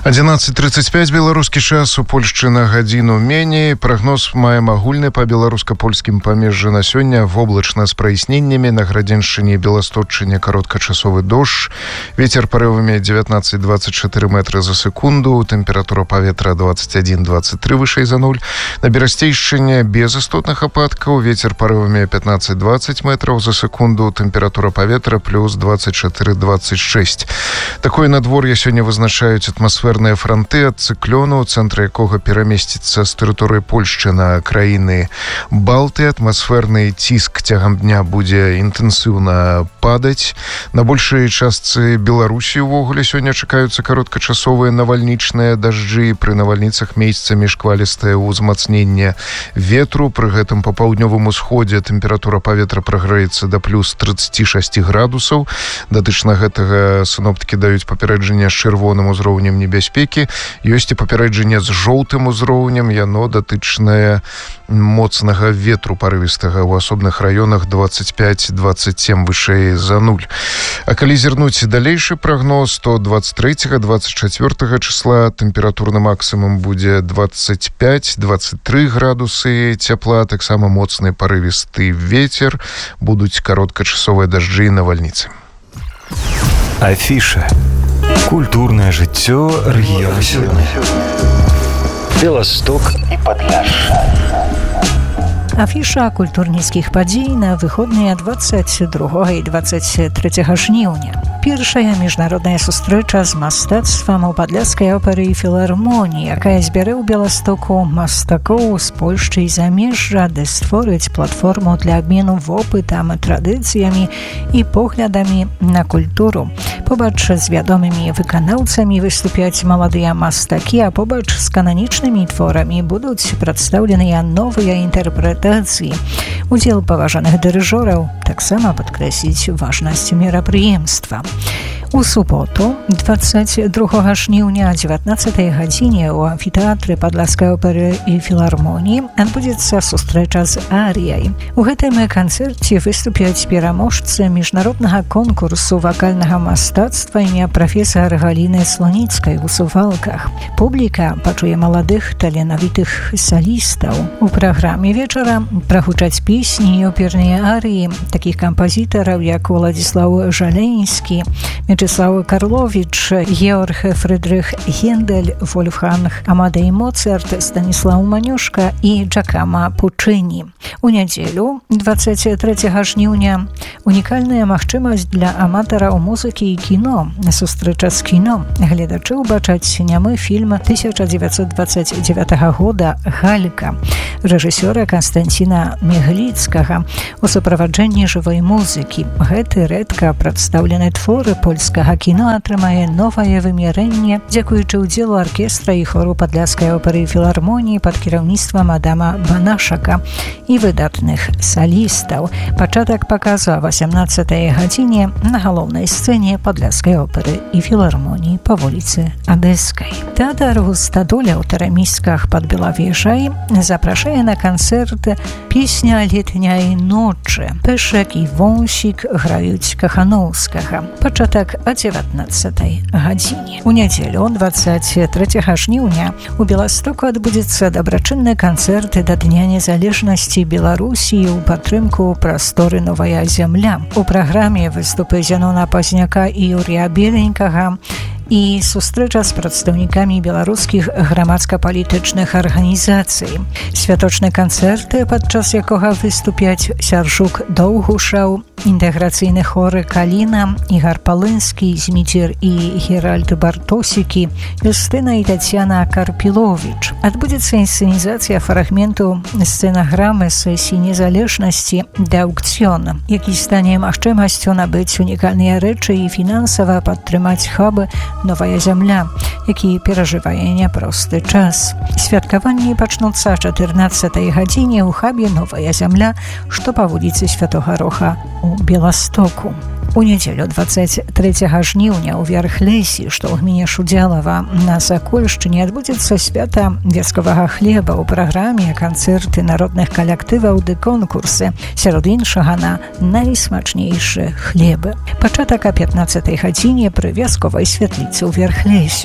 11:35 беларускі час, у Польшчы на гадзіну меней. Прагноз маем агульны па беларуска-польскім памежжы на сёння. Воблачна з праясненнямі, на Градзеншчыне і Беласточчыне кароткачасовы дождж. Вецер парывамі 19-24 метры за секунду. Тэмпература паветра 21-23 вышэй за нуль. На Берасцейшчыне без істотных ападкаў. Вецер парывамі 15-20 метраў за секунду. Тэмпература паветра плюс 24-26. Такое надвор'е сёння вызначаюць атмасферныя фронты ад цыклону, цэнтр якога перамесціцца з тэрыторыі Польшчы на краіны Балты. Атмасферны ціск цягам дня будзе інтэнсіўна падаць. На большай частцы Беларусі ўвогуле сёння чакаюцца кароткачасовыя навальнічныя дажджы. Пры навальніцах месцамі шквалістае ўзмацненне ветру. Пры гэтым па паўднёвым усходзе тэмпература паветра прагрэецца да плюс 36 градусаў. Датычна гэтага сіноптыкі даюць папярэджанне з чырвоным узроўнем небяспекі. Ёсць і папярэджанне з жоўтым узроўнем, яно датычнае моцнага ветру парывістага ў асобных раёнах 25-27 вышэй за нуль. А калі зірнуць далейшы прагноз, то 23-24 числа тэмпературны максімум будзе 25-23 градусы цяпла, таксама моцны парывісты вецер, будуць кароткачасовыя дажджы і навальніцы. Афіша. Культурное жыццё рэгіёна сёння. Беласток і Падляшша. Афіша культурніцкіх падзей на выходныя 22 і 23 жніўня. Першая міжнародная сустрэча з мастацтвам у падляшскай оперы і філармоніі, якая збярэ ў Беластоку мастакоў з Польшчы і замежжа, ды створыць платформу для абмену вопытам, традыцыямі і поглядамі на культуру. Побач з вядомымі выканаўцамі выступяць маладыя мастакі, а побач з кананічнымі творамі будуць прадстаўленыя новыя інтэрпрэтацыі. Удзел паважаных дырыжораў таксама падкрэсліць важнасць мерапрыемства. У суботу, 22 жніўня о 19 гадзіне ў амфітэатры Падляшскай оперы і філармоніі адбудзецца сустрэча з арыяй. У гэтым канцэрце выступяць пераможцы міжнароднага конкурсу вакальнага мастацтва імя прафесара Галіны Слоніцкай у Сувалках. Публіка пачуе маладых таленавітых салістаў. У праграме вечара прагучаць песні і оперныя арыі такіх кампазітараў, як Уладзіслаў Жалейскі, Мячеслав Карлович, Георг Фридрих Гендель, Вольфганг Амадей Моцарт, Станіслав Манюшка і Джакама Пучыні. У нядзелю, 23 жніўня, унікальная магчымасць для аматараў музыкі і кіно. Сустрэча з кіно. Гледачы ўбачаць нямы фільм 1929 года «Галька» рэжысёра Канстанціна Мегліцкага у суправаджэнні жывой музыкі. Гэты рэдка прадстаўлены творы польскага кіно атрымае новае вымярэнне дзякуючы ўдзелу аркестра і хору Падляшскай оперы і філармоніі пад кіраўніцтвам Адама Банашака і выдатных салістаў. Пачатак паказу о 18 гадзіне на галоўнай сцэне Падляшскай оперы і філармоніі па вуліцы Адэскай. Тэатр «Густадоля» ў Тарамісках пад Белавежай запрашае на канцэрт «Песня летняй ночы». Пэшак і Вонсік граюць Кахановскага. Пачатак о 19 гадзіне. У нядзелю, 23 жніўня, у Беластоку адбудзецца дабрачынны канцэрт да Дня незалежнасці Беларусі ў падтрымку прасторы «Новая зямля». У праграме выступы Зянона Пазняка і Юрія Беленькага і сустрэча з прадстаўнікамі беларускіх грамадска-палітычных арганізацый. Святочны канцэрт, падчас якога выступяць Сяржук Доўгушаў, інтэграцыйны хоры Каліна, Ігар Палынскі, Зміцер і Геральд Бартосікі, Юстына і Тацьяна Карпіловіч. Адбудзецца інсцэнізацыя фрагменту сцэнаграмы сесіі незалежнасці «Д'аўкцыён», які стане магчымасцю набыць унікальныя рэчы і фінансава падтрымаць хаб «Новая зямля», які перажывае няпросты час. Святкаванні пачнуцца о 14 гадзіне ў хабе «Новая зямля», што па вуліцы Святога Роха у Беластоку. У нядзелю 23 жніўня ў Вярхлесі, што ў гміне Шудзялава на Сакольшчыне, адбудзецца свята вескавага хлеба. У праграме канцэрты народных калектываў ды конкурсы, сярод іншага на найсмачнейшы хлебы. Пачатак о 15 гадзіне пры вясковай святліцы ў Вярхлесю.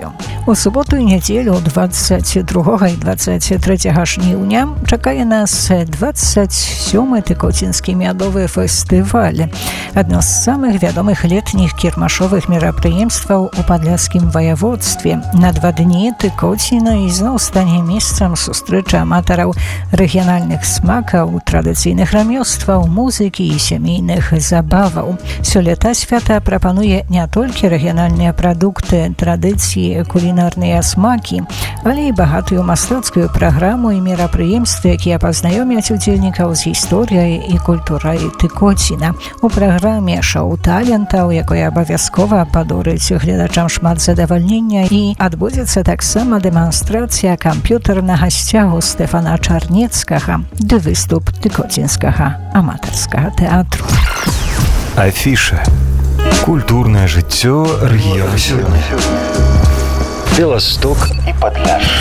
У суботу і нядзелю 22 і 23 жніўня чакае нас 27-й тыкоцінскі мядовы фестываль. Адно з самых вядомых летніх кірмашовых мерапрыемстваў у падляшскім ваяводстве. На 2 дні Тыкоціна ізноў стане месцам сустрэчы аматараў рэгіянальных смакаў, традыцыйных рамёстваў, музыкі і сямейных забаваў. Сёлета свята прапануе не толькі рэгіянальныя прадукты, традыцыі, кулінарныя смакі, але і багатую мастацкую праграму і мерапрыемствы, якія пазнаёмяць удзельнікаў з гісторыяй і культурай Тыкоціна. У праграме шоу талентаў, якое абавязкова падорыць гледачам шмат задавальнення, і адбудзецца таксама дэманстрацыя камп'ютарнага сцягу Стэфана Чарнецкага ды выступ тыкоцінскага аматарскага тэатру. Афіша. Культурнае жыццё рэгіёну сёння. Беласток і Падляшша.